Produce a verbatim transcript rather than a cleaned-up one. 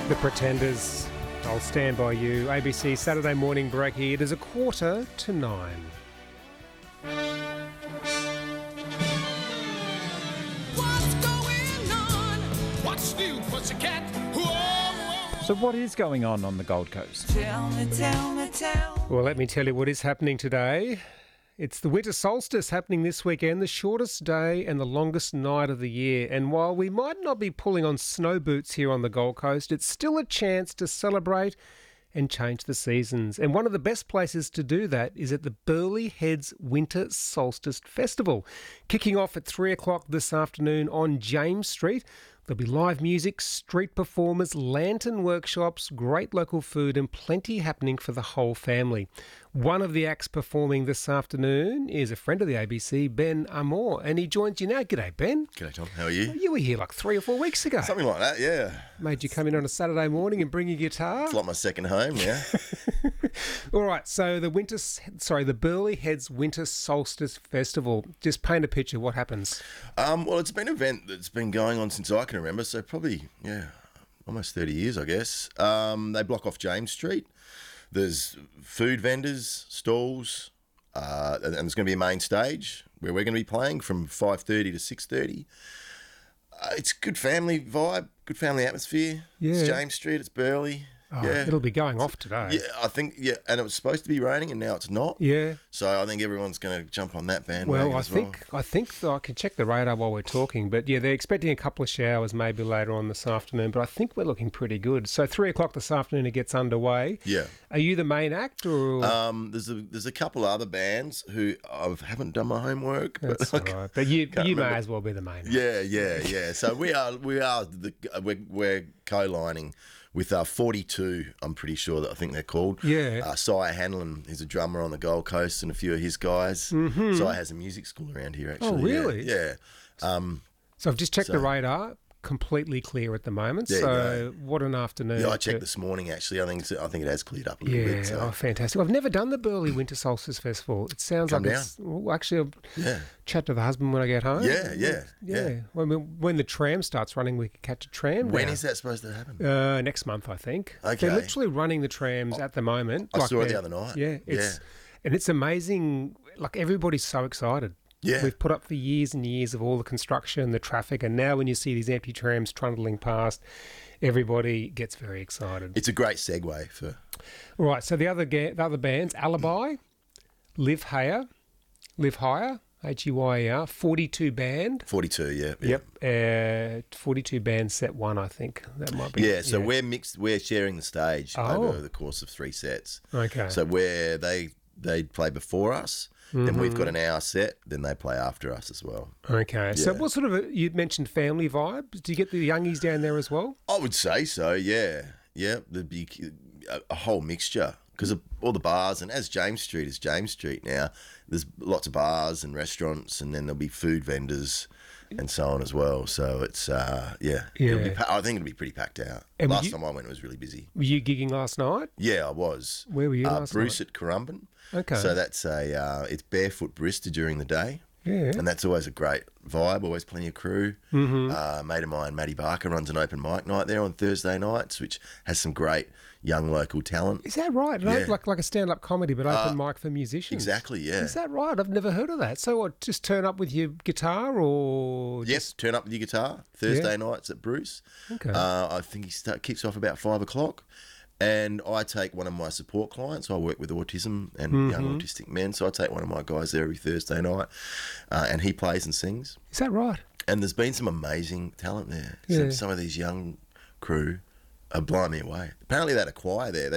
The Pretenders, I'll Stand By You. A B C Saturday morning break here. It is a quarter to nine. What's going on? What's new, pussycat? Whoa, whoa. So what is going on on the Gold Coast? Tell me, tell me, tell. Well, let me tell you what is happening today. It's the winter solstice happening this weekend, the shortest day and the longest night of the year. And while we might not be pulling on snow boots here on the Gold Coast, it's still a chance to celebrate and change the seasons. And one of the best places to do that is at the Burleigh Heads Winter Solstice Festival. Kicking off at three o'clock this afternoon on James Street. There'll be live music, street performers, lantern workshops, great local food and plenty happening for the whole family. One of the acts performing this afternoon is a friend of the A B C, Ben Amor, and he joins you now. G'day, Ben. G'day, Tom. How are you? You were here like three or four weeks ago. Something like that, yeah. Made you come in on a Saturday morning and bring your guitar. It's like my second home, yeah. All right, so the winter, sorry, the Burleigh Heads Winter Solstice Festival. Just paint a picture. What happens? Um, well, it's been an event that's been going on since I can remember, so probably, yeah, almost thirty years, I guess. Um, they block off James Street. There's food vendors, stalls, uh, and there's going to be a main stage where we're going to be playing from five thirty to six thirty. Uh, it's good family vibe, good family atmosphere. Yeah. It's James Street, it's Burleigh. Oh, yeah. It'll be going off today. Yeah, I think, yeah, and it was supposed to be raining and now it's not. Yeah. So I think everyone's going to jump on that bandwagon Well, I as well. think I think that I can check the radar while we're talking, but yeah, they're expecting a couple of showers maybe later on this afternoon. But I think we're looking pretty good. So three o'clock this afternoon it gets underway. Yeah. Are you the main act or? Um, there's a there's a couple other bands who I haven't done my homework, That's but all right. But you can't you may remember. as well be the main act. yeah, yeah, yeah. So we are we are the we're, we're co-lining with uh, forty-two. I'm pretty sure that I think they're called. Yeah. Uh, Sire Hanlon is a drummer on the Gold Coast, and a few of his guys. Mm-hmm. Sire has a music school around here. Actually. Oh, really? Yeah. yeah. Um, So I've just checked So- the radar. Completely clear at the moment. There you So what an afternoon. yeah. I to- checked this morning. Actually, I think it's, I think it has cleared up a little Yeah, bit. So. oh, fantastic. I've never done the Burleigh Winter Solstice Festival. It sounds Come like down. it's... Well, actually, I'll Yeah. chat to the husband when I get home. Yeah, yeah, Yeah. yeah. When, when the tram starts running, we can catch a tram When down. is that supposed to happen? Uh, next month, I think. Okay. They're literally running the trams at the moment. I saw it they're- the other night. Yeah, it's, Yeah. and it's amazing. Like, everybody's so excited. Yeah. We've put up for years and years of all the construction, the traffic, and now when you see these empty trams trundling past, everybody gets very excited. It's a great segue for. Right, so the other ga- the other bands, Alibi, Live Higher, Live Higher, H E Y E R, forty-two band. forty-two, yeah. Yep, uh, forty-two band set one, I think. That might be. Yeah, so we're mixed. We're sharing the stage Oh. over the course of three sets. Okay. So where they they play before us, then Mm-hmm. we've got an hour set. Then they play after us as well. Okay, so Yeah. what sort of a, you mentioned family vibes? Do you get the youngies down there as well? I would say so. Yeah, yeah. There'd be a, a whole mixture because of all the bars, and as James Street is James Street now, there's lots of bars and restaurants, and then there'll be food vendors and so on as well. So it's uh, yeah, It'll be Yeah. pa- I think it'll be pretty packed out. And Last you- time I went, it was really busy. Were you gigging last night? Yeah, I was. Where were you uh, last Bruce night? at Currumbin. Okay. So that's a uh, it's barefoot barista during the day. Yeah. And that's always a great vibe, always plenty of crew. Mm-hmm. Uh, a mate of mine, Matty Barker, runs an open mic night there on Thursday nights, which has some great young local talent. Is that right? No, Yeah. Like like a stand-up comedy, but open mic for musicians. Exactly, yeah. Is that right? I've never heard of that. So what, just turn up with your guitar or... Yes, turn up with your guitar. Thursday Yeah. nights at Bruce. Okay. Uh, I think he start, kicks off about five o'clock. And I take one of my support clients. I work with autism and Mm-hmm. young autistic men. So I take one of my guys there every Thursday night. Uh, and he plays and sings. Is that right? And there's been some amazing talent there. Yeah. Some, some of these young crew are blowing me away. Apparently they had a choir there. They